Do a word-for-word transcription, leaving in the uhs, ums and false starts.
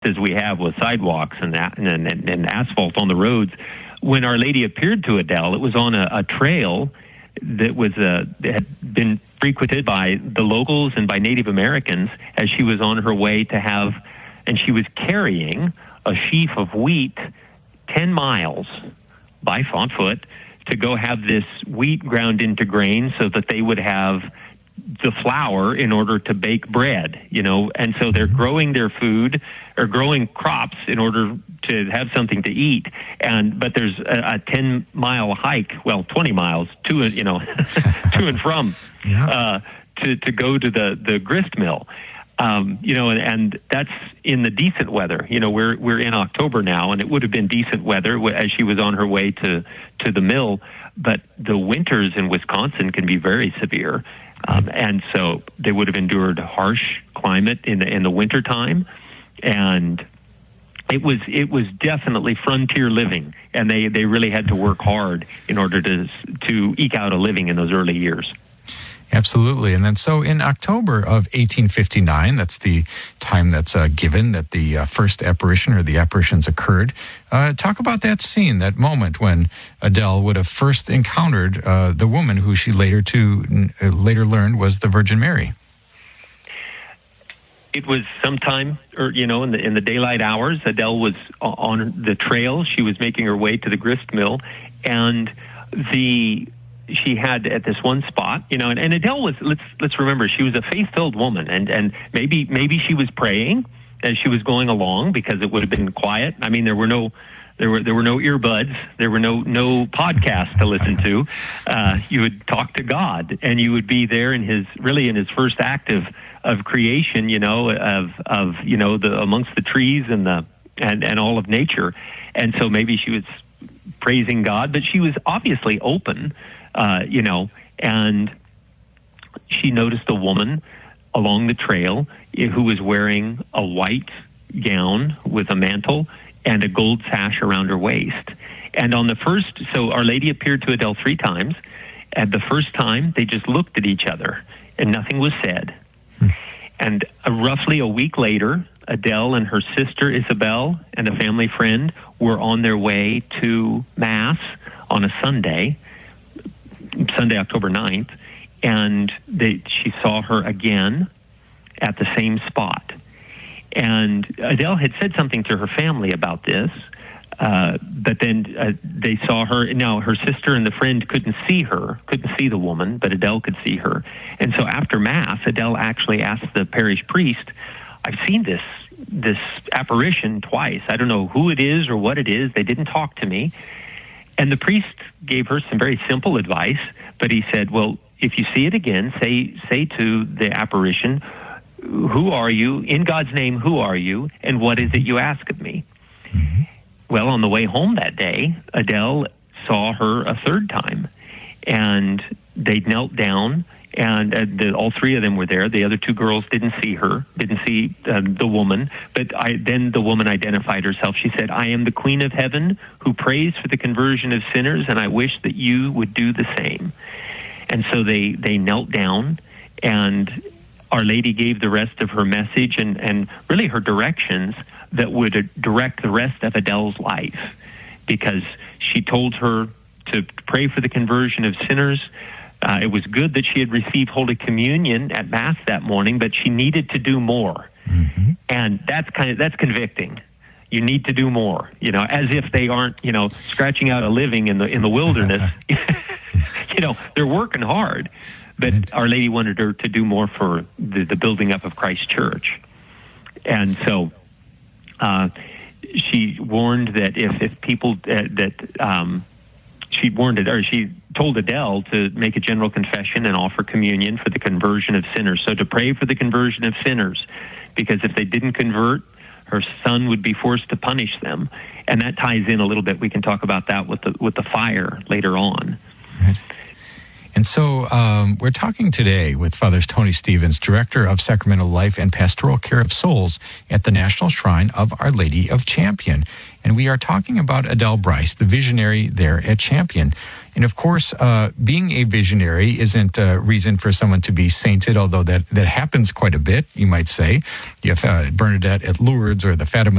as we have with sidewalks and, that, and, and, and asphalt on the roads. When Our Lady appeared to Adele, it was on a, a trail that was uh, that had been frequented by the locals and by Native Americans as she was on her way to have, and she was carrying a sheaf of wheat ten miles by on foot to go have this wheat ground into grain so that they would have the flour in order to bake bread, you know, and so they're growing their food or growing crops in order to have something to eat. And but there's a, a ten mile hike, well, twenty miles to you know to and from yeah. uh, to to go to the the grist mill. Um, you know, and, and that's in the decent weather. You know, we're we're in October now, and it would have been decent weather as she was on her way to to the mill. But the winters in Wisconsin can be very severe. Um, and so they would have endured harsh climate in the in the wintertime, and it was it was definitely frontier living, and they, they really had to work hard in order to to eke out a living in those early years. Absolutely. And then so in October of eighteen fifty-nine, that's the time that's uh, given that the uh, first apparition or the apparitions occurred. Uh, talk about that scene, that moment when Adele would have first encountered uh, the woman who she later to uh, later learned was the Virgin Mary. It was sometime, or you know, in the in the daylight hours. Adele was on the trail. She was making her way to the grist mill, and the she had at this one spot, you know, and, and Adele was, let's let's remember, she was a faith-filled woman, and, and maybe maybe she was praying as she was going along because it would have been quiet. I mean, there were no there were there were no earbuds, there were no no podcasts to listen to. Uh, you would talk to God, and you would be there in his really in his first act of of creation, you know, of of you know the amongst the trees and the and and all of nature, and so maybe she was praising God, but she was obviously open. Uh, you know, and she noticed a woman along the trail who was wearing a white gown with a mantle and a gold sash around her waist. And on the first, so Our Lady appeared to Adele three times. At the first time, they just looked at each other and nothing was said. Hmm. And uh, roughly a week later, Adele and her sister Isabel and a family friend were on their way to Mass on a Sunday, Sunday, October ninth, and they, she saw her again at the same spot. And Adele had said something to her family about this, uh, but then uh, they saw her. Now, her sister and the friend couldn't see her, couldn't see the woman, but Adele could see her. And so after Mass, Adele actually asked the parish priest, I've seen this this apparition twice. I don't know who it is or what it is. They didn't talk to me. And the priest gave her some very simple advice, but he said, well, if you see it again, say say to the apparition, who are you? In God's name, who are you? And what is it you ask of me? Mm-hmm. Well, on the way home that day, Adele saw her a third time, and they knelt down, and uh, the, all three of them were there. The other two girls didn't see her, didn't see uh, the woman, but I, then the woman identified herself. She said, I am the Queen of Heaven who prays for the conversion of sinners, and I wish that you would do the same. And so they, they knelt down, and Our Lady gave the rest of her message and, and really her directions that would direct the rest of Adele's life, because she told her to pray for the conversion of sinners. Uh, it was good that she had received Holy Communion at Mass that morning, but she needed to do more. Mm-hmm. And that's kind of, that's convicting. You need to do more, you know, as if they aren't, you know, scratching out a living in the, in the wilderness. You know, they're working hard, but Our Lady wanted her to do more for the, the building up of Christ's church. And so, uh, she warned that if, if people, uh, that, um, she warned it, or she told Adele to make a general confession and offer communion for the conversion of sinners. So to pray for the conversion of sinners, because if they didn't convert, her son would be forced to punish them. And that ties in a little bit. We can talk about that with the with the fire later on. Right. And so um, we're talking today with Father Tony Stevens, Director of Sacramental Life and Pastoral Care of Souls at the National Shrine of Our Lady of Champion. And we are talking about Adele Bryce, the visionary there at Champion. And of course, uh, being a visionary isn't a reason for someone to be sainted, although that, that happens quite a bit, you might say. You have uh, Bernadette at Lourdes or the Fatima